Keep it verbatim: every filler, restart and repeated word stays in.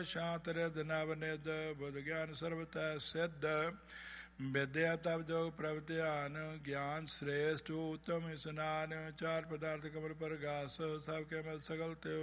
ਸ਼ਾਂਤ ਰਿਦ ਨਵ ਨਿਧ ਬੁੱਧ ਗਿਆਨ ਸਰਬਤੈ ਸਿੱਧ ਵਿਦਿਆ ਤਪ ਜੋਗ ਪ੍ਰਭ ਧਿਆਨ ਗਿਆਨ ਸ੍ਰੇਸ਼ਟ ਉਤਮ ਇਸਨਾਨ ਚਾਰ ਪਦਾਰਥ ਕਮਲ ਪ੍ਰਗਾਸ ਸਭ ਕੇ ਮਲ ਸਗਲ ਤੇ